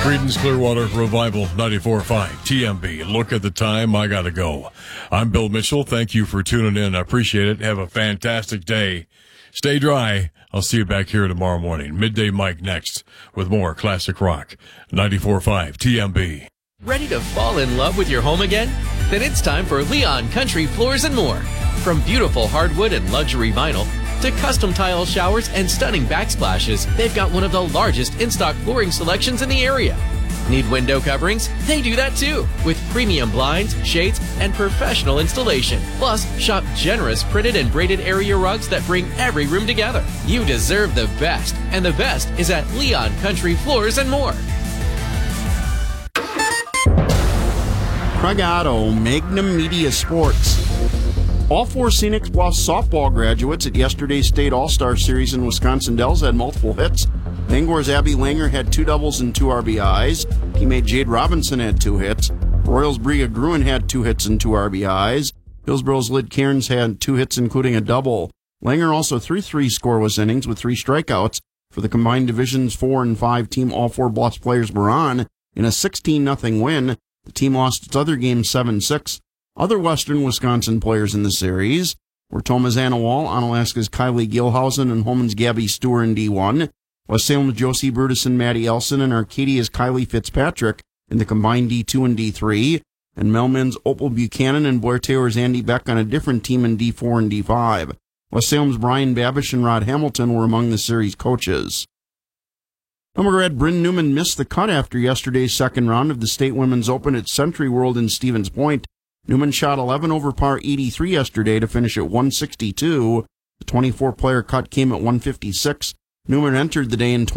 Creedence Clearwater Revival 94.5 TMB. Look at the time. I gotta go. I'm Bill Mitchell. Thank you for tuning in. I appreciate it. Have a fantastic day. Stay dry. I'll see you back here tomorrow morning. Midday Mike next with more classic rock. 94.5 TMB. Ready to fall in love with your home again? Then it's time for Leon Country Floors and More. From beautiful hardwood and luxury vinyl to custom tile showers and stunning backsplashes, they've got one of the largest in-stock flooring selections in the area. Need window coverings? They do that too, with premium blinds, shades, and professional installation. Plus, shop generous printed and braided area rugs that bring every room together. You deserve the best, and the best is at Leon Country Floors and More. Craig Otto, Magnum Media Sports. All four Scenic Bluffs softball graduates at yesterday's State All-Star Series in Wisconsin Dells had multiple hits. Bangor's Abby Langer had 2 doubles and 2 RBIs. Teammate Jade Robinson had 2 hits. Royals' Bria Gruen had 2 hits and 2 RBIs. Hillsborough's Lyd Cairns had 2 hits, including a double. Langer also threw 3 scoreless innings with 3 strikeouts. For the combined Divisions 4 and 5 team, all 4 Bluffs players were on. In a 16-0 win, the team lost its other game 7-6. Other Western Wisconsin players in the series were Thomas Anawal, Onalaska's Kylie Gilhausen, and Holman's Gabby Stewart in D1. West Salem's Josie Brutus and Maddie Elson, and Arcadia's Kylie Fitzpatrick in the combined D2 and D3. And Melman's Opal Buchanan and Blair Taylor's Andy Beck on a different team in D4 and D5. West Salem's Brian Babish and Rod Hamilton were among the series coaches. Grad Bryn Newman missed the cut after yesterday's second round of the State Women's Open at Century World in Stevens Point. Newman shot 11 over par 83 yesterday to finish at 162. The 24-player cut came at 156. Newman entered the day in